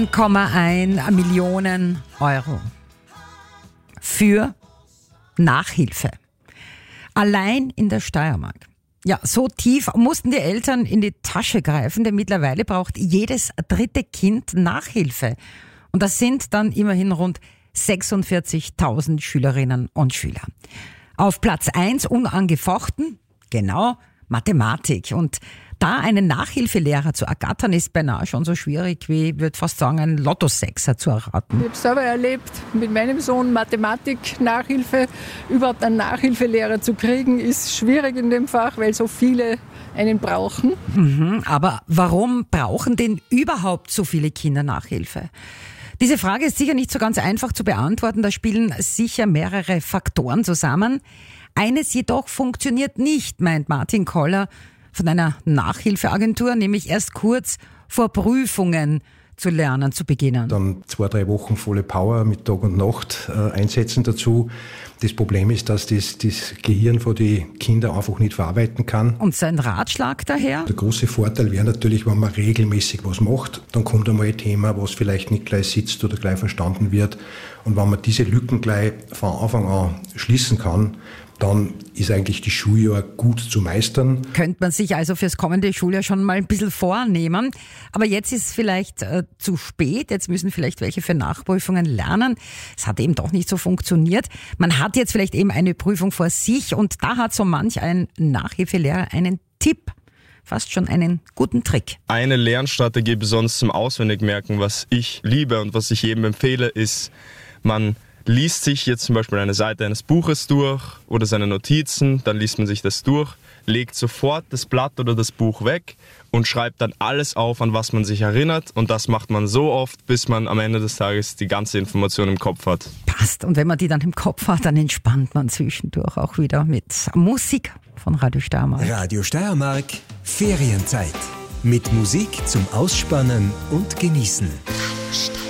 1,1 Millionen Euro für Nachhilfe. Allein in der Steiermark. Ja, so tief mussten die Eltern in die Tasche greifen, denn mittlerweile braucht jedes dritte Kind Nachhilfe. Und das sind dann immerhin rund 46.000 Schülerinnen und Schüler. Auf Platz 1 unangefochten, genau, Mathematik. Und da einen Nachhilfelehrer zu ergattern, ist beinahe schon so schwierig wie, ich würde fast sagen, ein Lottosechser zu erraten. Ich habe es selber erlebt, mit meinem Sohn Mathematik-Nachhilfe. Überhaupt einen Nachhilfelehrer zu kriegen, ist schwierig in dem Fach, weil so viele einen brauchen. Aber warum brauchen denn überhaupt so viele Kinder Nachhilfe? Diese Frage ist sicher nicht so ganz einfach zu beantworten. Da spielen sicher mehrere Faktoren zusammen. Eines jedoch funktioniert nicht, meint Martin Koller von einer Nachhilfeagentur, nämlich erst kurz vor Prüfungen zu lernen, zu beginnen. Dann 2-3 Wochen volle Power mit Tag und Nacht einsetzen dazu. Das Problem ist, dass das Gehirn von den Kindern einfach nicht verarbeiten kann. Und sein Ratschlag daher? Der große Vorteil wäre natürlich, wenn man regelmäßig was macht, dann kommt einmal ein Thema, was vielleicht nicht gleich sitzt oder gleich verstanden wird. Und wenn man diese Lücken gleich von Anfang an schließen kann, dann ist eigentlich die Schuljahr gut zu meistern. Könnte man sich also fürs kommende Schuljahr schon mal ein bisschen vornehmen. Aber jetzt ist es vielleicht zu spät. Jetzt müssen vielleicht welche für Nachprüfungen lernen. Es hat eben doch nicht so funktioniert. Man hat jetzt vielleicht eben eine Prüfung vor sich und da hat so manch ein Nachhilfelehrer einen Tipp. Fast schon einen guten Trick. Eine Lernstrategie besonders zum Auswendigmerken, was ich liebe und was ich jedem empfehle, ist, man liest sich jetzt zum Beispiel eine Seite eines Buches durch oder seine Notizen, dann liest man sich das durch, legt sofort das Blatt oder das Buch weg und schreibt dann alles auf, an was man sich erinnert, und das macht man so oft, bis man am Ende des Tages die ganze Information im Kopf hat. Passt. Und wenn man die dann im Kopf hat, dann entspannt man zwischendurch auch wieder mit Musik von Radio Steiermark. Radio Steiermark, Ferienzeit. Mit Musik zum Ausspannen und Genießen.